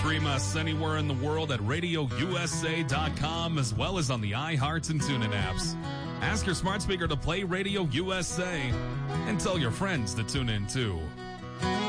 Stream us anywhere in the world at RadioUSA.com as well as on the iHeart and TuneIn apps. Ask your smart speaker to play Radio USA and tell your friends to tune in too.